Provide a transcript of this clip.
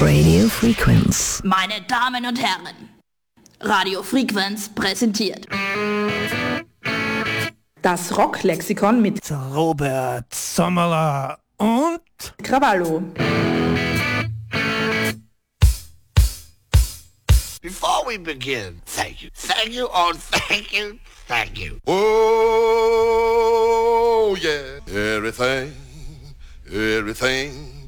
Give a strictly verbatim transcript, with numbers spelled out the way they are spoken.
Radio Frequenz. Meine Damen und Herren, Radio Frequenz präsentiert das Rocklexikon mit Robert Sommerler und Krawallo. Before we begin, thank you, thank you, oh, thank you, thank you. Oh, yeah, everything, everything.